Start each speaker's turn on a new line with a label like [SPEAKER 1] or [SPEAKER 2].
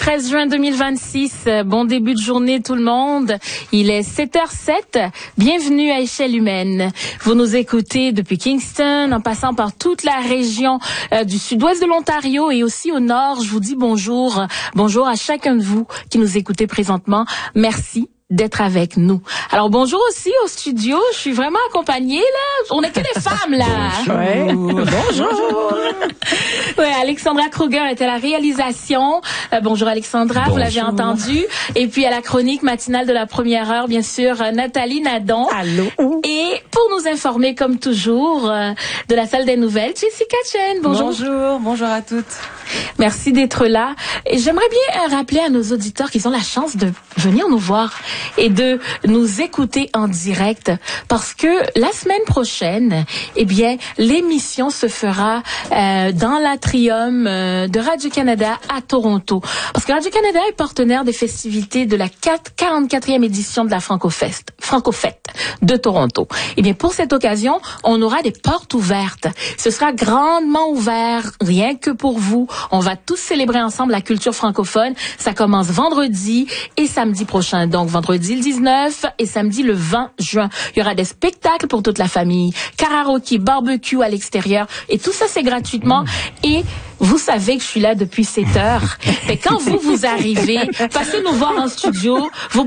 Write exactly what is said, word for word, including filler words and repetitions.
[SPEAKER 1] treize juin deux mille vingt-six. Bon début de journée tout le monde. Il est sept heures zéro sept. Bienvenue à Échelle Humaine. Vous nous écoutez depuis Kingston, en passant par toute la région euh, du sud-ouest de l'Ontario et aussi au nord. Je vous dis bonjour. Bonjour à chacun de vous qui nous écoutez présentement. Merci d'être avec nous. Alors bonjour aussi au studio, je suis vraiment accompagnée là, on n'est que des femmes là.
[SPEAKER 2] Bonjour.
[SPEAKER 1] Ouais. Bonjour. Ouais, Alexandra Kruger était à la réalisation. Euh, bonjour Alexandra, bonjour. Vous l'avez entendu. Et puis à la chronique matinale de la première heure, bien sûr, Nathalie Nadon.
[SPEAKER 2] Allô.
[SPEAKER 1] Et pour nous informer comme toujours euh, de la salle des nouvelles, Jessica Chen. Bonjour.
[SPEAKER 3] Bonjour, bonjour à toutes.
[SPEAKER 1] Merci d'être là. Et j'aimerais bien rappeler à nos auditeurs qu'ils ont la chance de venir nous voir et de nous écouter en direct parce que la semaine prochaine, eh bien, l'émission se fera euh, dans l'atrium euh, de Radio-Canada à Toronto. Parce que Radio-Canada est partenaire des festivités de la quarante-quatrième édition de la Francofest, Francofête de Toronto. Eh bien, pour cette occasion, on aura des portes ouvertes. Ce sera grandement ouvert, rien que pour vous. On va tous célébrer ensemble la culture francophone. Ça commence vendredi et samedi prochain. Donc, vendredi le dix-neuf et samedi le vingt juin. Il y aura des spectacles pour toute la famille, karaoké, barbecue à l'extérieur et tout ça, c'est gratuitement. Et vous savez que je suis là depuis sept heures. Et quand vous, vous arrivez, passez nous voir en studio. Vous